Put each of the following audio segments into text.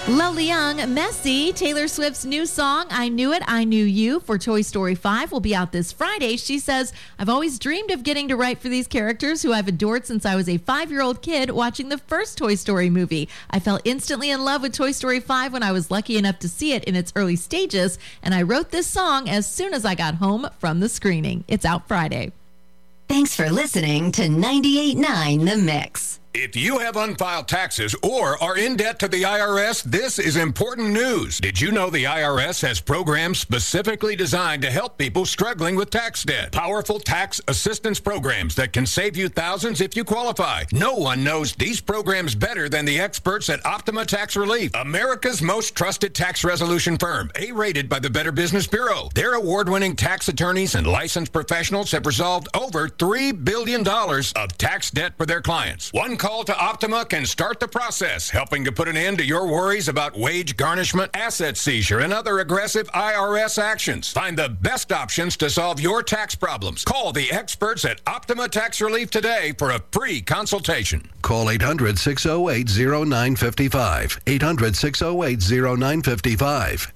Lowly Young, Messy, Taylor Swift's new song, I Knew It, I Knew You, for Toy Story 5 will be out this Friday. She says, I've always dreamed of getting to write for these characters who I've adored since I was a 5-year-old kid watching the first Toy Story movie. I fell instantly in love with Toy Story 5 when I was lucky enough to see it in its early stages, and I wrote this song as soon as I got home from the screening. It's out Friday. Thanks for listening to 98.9 The Mix. If you have unfiled taxes or are in debt to the IRS, this is important news. Did you know the IRS has programs specifically designed to help people struggling with tax debt? Powerful tax assistance programs that can save you thousands if you qualify. No one knows these programs better than the experts at Optima Tax Relief, America's most trusted tax resolution firm, A-rated by the Better Business Bureau. Their award-winning tax attorneys and licensed professionals have resolved over $3 billion of tax debt for their clients. One call to Optima can start the process, helping to put an end to your worries about wage garnishment, asset seizure, and other aggressive IRS actions. Find the best options to solve your tax problems. Call the experts at Optima Tax Relief today for a free consultation. Call 800-608-0955. 800-608-0955.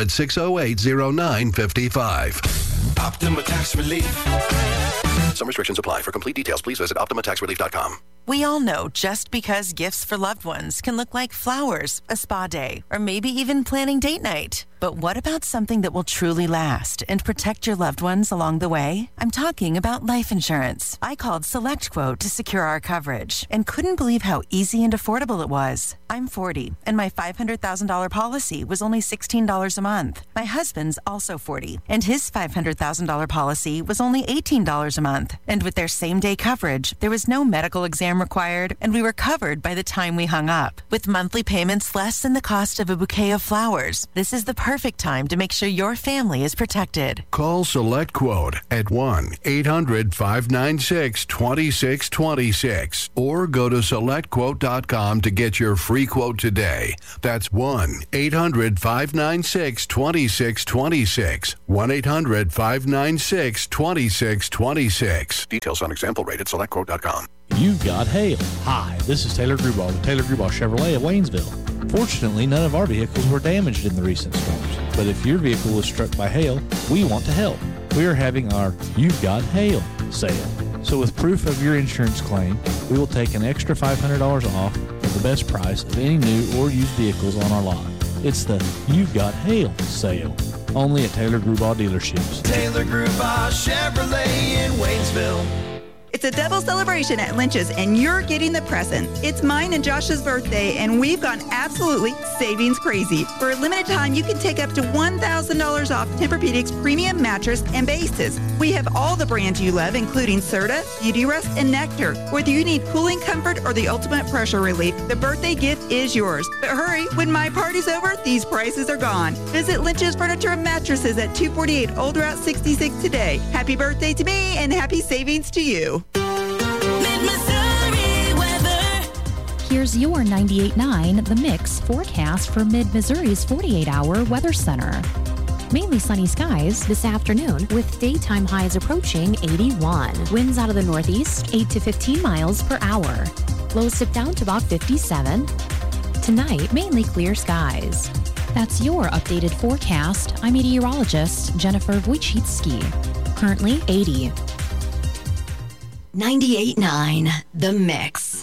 800-608-0955. Optima Tax Relief. Some restrictions apply. For complete details, please visit OptimaTaxRelief.com. We all know just because gifts for loved ones can look like flowers, a spa day, or maybe even planning date night. But what about something that will truly last and protect your loved ones along the way? I'm talking about life insurance. I called SelectQuote to secure our coverage and couldn't believe how easy and affordable it was. I'm 40, and my $500,000 policy was only $16 a month. My husband's also 40, and his $500,000 policy was only $18 a month. And with their same-day coverage, there was no medical exam required, and we were covered by the time we hung up. With monthly payments less than the cost of a bouquet of flowers, this is the perfect time to make sure your family is protected. Call SelectQuote at 1-800-596-2626 or go to SelectQuote.com to get your free quote today. That's 1-800-596-2626. 1-800-596-2626. Details on example rate at SelectQuote.com. You've got hail. Hi, this is Taylor Grubauer with Taylor Grubauer Chevrolet of Waynesville. Fortunately, none of our vehicles were damaged in the recent storms. But if your vehicle was struck by hail, we want to help. We are having our You've Got Hail sale. So with proof of your insurance claim, we will take an extra $500 off of the best price of any new or used vehicles on our lot. It's the You've Got Hail sale. Only at Taylor Grubauer dealerships. Taylor Grubauer Chevrolet in Waynesville. It's a double celebration at Lynch's, and you're getting the presents. It's mine and Josh's birthday, and we've gone absolutely savings crazy. For a limited time, you can take up to $1,000 off Tempur-Pedic's premium mattress and bases. We have all the brands you love, including Serta, Beautyrest, and Nectar. Whether you need cooling comfort or the ultimate pressure relief, the birthday gift is yours. But hurry, when my party's over, these prices are gone. Visit Lynch's Furniture and Mattresses at 248 Old Route 66 today. Happy birthday to me, and happy savings to you. Mid-Missouri weather. Here's your 98.9 The Mix forecast for Mid-Missouri's 48-hour weather center. Mainly sunny skies this afternoon with daytime highs approaching 81. Winds out of the northeast, 8 to 15 miles per hour. Lows dip down to about 57. Tonight, mainly clear skies. That's your updated forecast. I'm meteorologist Jennifer Wojcicki. Currently 80. 98.9 The Mix.